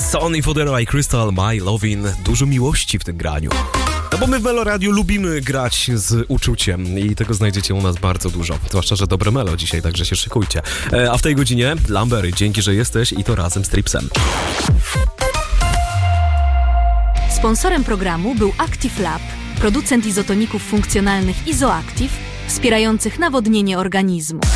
Sonny Fodera i Crystal My Lovin'. Dużo miłości w tym graniu. No bo my w Melo Radio lubimy grać z uczuciem i tego znajdziecie u nas bardzo dużo. Zwłaszcza, że dobre Melo dzisiaj, także się szykujcie. A w tej godzinie Lambery, dzięki, że jesteś i to razem z Tripsem. Sponsorem programu był Active Lab, producent izotoników funkcjonalnych Izoactive, wspierających nawodnienie organizmu.